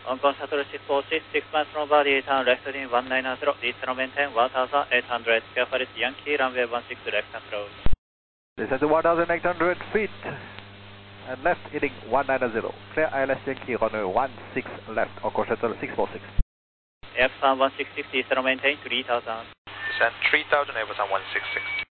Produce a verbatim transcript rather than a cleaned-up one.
Hong Kong Shuttle six four six, six miles from body, turn left in one nine zero, reach runway maintain one thousand eight hundred, careful it's Yankee, runway one six left approach. Descend to one thousand eight hundred feet, and left heading one nine zero, clear I L S Yankee, runway one six left, Hong Kong Shuttle six four six. Epson one six six, reach runway maintain three thousand. Descend three thousand, Epson one six six.